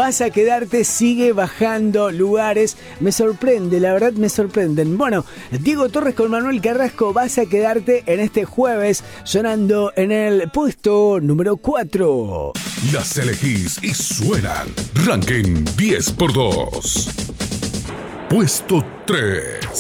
Vas a quedarte sigue bajando lugares. Me sorprende, la verdad me sorprenden. Bueno, Diego Torres con Manuel Carrasco, Vas a quedarte en este jueves sonando en el puesto número 4. Las elegís y suenan. Ranking 10x2. Puesto 3.